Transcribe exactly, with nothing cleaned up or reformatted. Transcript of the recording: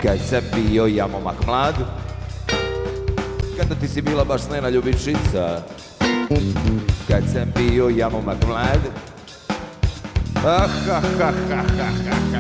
Kad sam bio ja momak mlad, kada ti si bila baš snena ljubičica. Kad sam bio ja momak mlad, ah, ha, ha, ha, ha, ha,